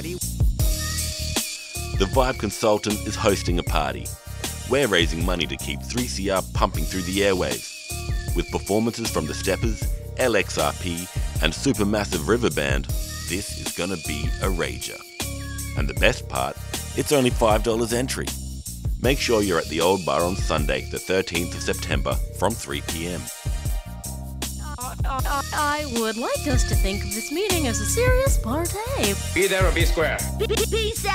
party. The Vibe Consultant is hosting a party. We're raising money to keep 3CR pumping through the airwaves. With performances from The Steppers, LXRP and Supermassive River Band, this is gonna be a rager. And the best part, it's only $5 entry. Make sure you're at the Old Bar on Sunday, the 13th of September from 3 p.m. I would like us to think of this meeting as a serious party. Be there or be square. Peace